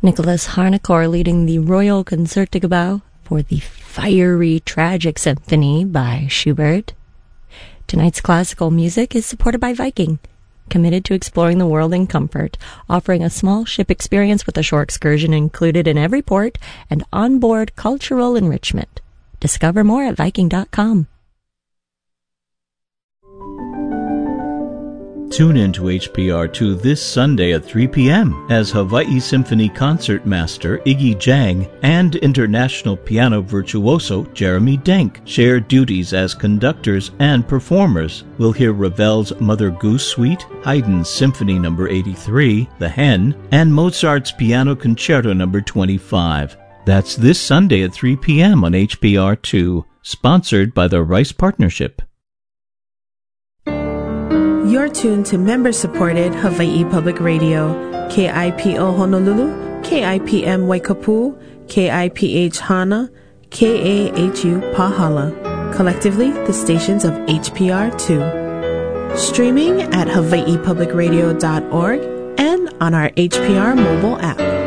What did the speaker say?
Nicholas Harnoncourt leading the Royal Concertgebouw for the fiery tragic symphony by Schubert. Tonight's classical music is supported by Viking, committed to exploring the world in comfort, offering a small ship experience with a shore excursion included in every port and onboard cultural enrichment. Discover more at Viking.com. Tune in to HPR2 this Sunday at 3 p.m. as Hawaii Symphony Concert Master Iggy Jang and international piano virtuoso Jeremy Denk share duties as conductors and performers. We'll hear Ravel's Mother Goose Suite, Haydn's Symphony No. 83, The Hen, and Mozart's Piano Concerto No. 25. That's this Sunday at 3 p.m. on HPR2, sponsored by the Rice Partnership. You're tuned to member-supported Hawaii Public Radio, KIPO Honolulu, KIPM Waikapu, KIPH Hana, KAHU Pahala, collectively the stations of HPR2. Streaming at hawaiipublicradio.org and on our HPR mobile app.